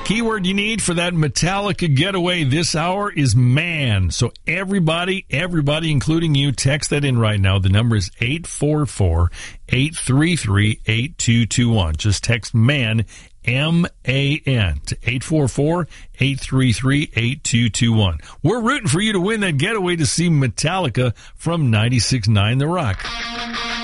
Keyword you need for that Metallica getaway this hour is man. So everybody, including you, text that in right now. The number is 844-833-8221. Just text man, M-A-N, to 844-833-8221. We're rooting for you to win that getaway to see Metallica from 96.9 The Rock.